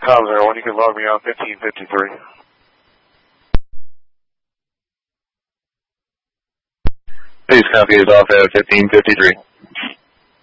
Comms 01, you can log me on 1553. Please copy is off at 1553.